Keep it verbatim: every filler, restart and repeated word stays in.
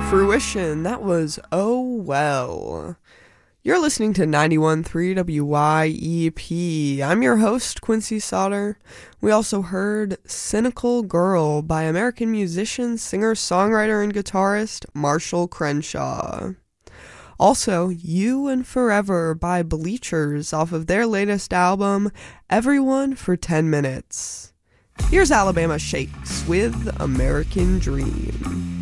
Fruition, that was Oh Well. You're listening to ninety-one point three W Y E P. I'm your host, Quincy Sauter. We also heard Cynical Girl by American musician, singer, songwriter, and guitarist Marshall Crenshaw. Also, You and Forever by Bleachers off of their latest album, Everyone for ten minutes. Here's Alabama Shakes with American Dream.